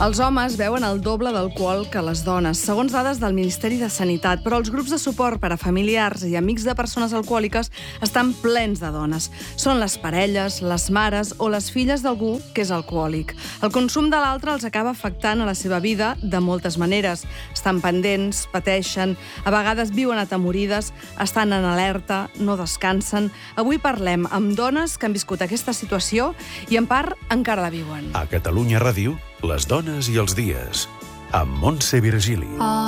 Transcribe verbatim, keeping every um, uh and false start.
Els homes beuen el doble d'alcohol que les dones, segons dades del Ministeri de Sanitat, però els grups de suport per a familiars i amics de persones alcohòliques estan plens de dones. Són les parelles, les mares o les filles d'algú que és alcohòlic. El consum de l'altre els acaba afectant a la seva vida de moltes maneres. Estan pendents, pateixen, a vegades viuen atemorides, estan en alerta, no descansen. Avui parlem amb dones que han viscut aquesta situació i en part encara la viuen. A Catalunya Ràdio, les dones i els dies, amb Montse Virgili.